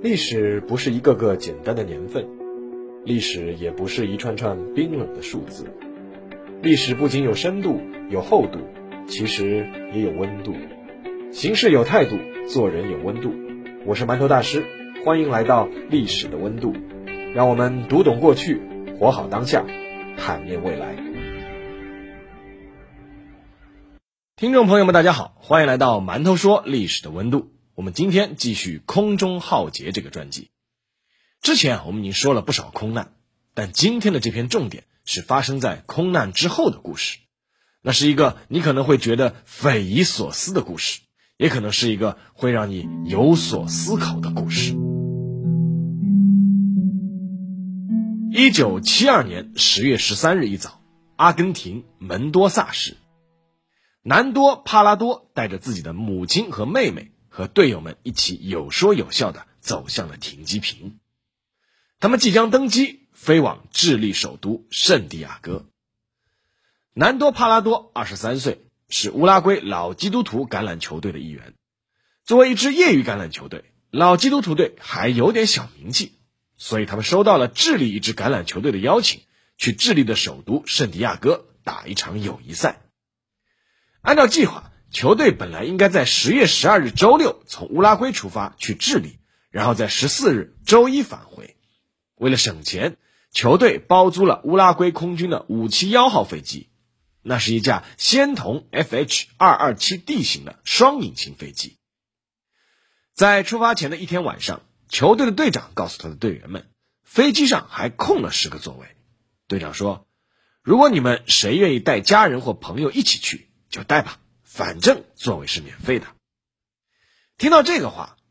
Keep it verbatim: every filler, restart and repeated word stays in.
历史不是一个个简单的年份，历史也不是一串串冰冷的数字。历史不仅有深度有厚度，其实也有温度。行事有态度，做人有温度。我是馒头大师，欢迎来到历史的温度，让我们读懂过去，活好当下，坦面未来。听众朋友们大家好，欢迎来到馒头说历史的温度。我们今天继续空中浩劫这个专辑。之前我们已经说了不少空难，但今天的这篇重点是发生在空难之后的故事。那是一个你可能会觉得匪夷所思的故事，也可能是一个会让你有所思考的故事。一九七二年十月十三日一早，阿根廷门多萨市，南多帕拉多带着自己的母亲和妹妹和队友们一起有说有笑地走向了停机坪。他们即将登机飞往智利首都圣地亚哥。南多帕拉多二十三岁，是乌拉圭老基督徒橄榄球队的一员。作为一支业余橄榄球队，老基督徒队还有点小名气，所以他们收到了智利一支橄榄球队的邀请，去智利的首都圣地亚哥打一场友谊赛。按照计划，球队本来应该在十月十二日周六从乌拉圭出发去智利，然后在十四日周一返回。为了省钱，球队包租了乌拉圭空军的五七一号飞机，那是一架仙童 F H 二二七 D 型的双引擎飞机。在出发前的一天晚上，球队的队长告诉他的队员们，飞机上还空了十个座位。队长说，如果你们谁愿意带家人或朋友一起去就带吧，反正座位是免费的。听到这个话，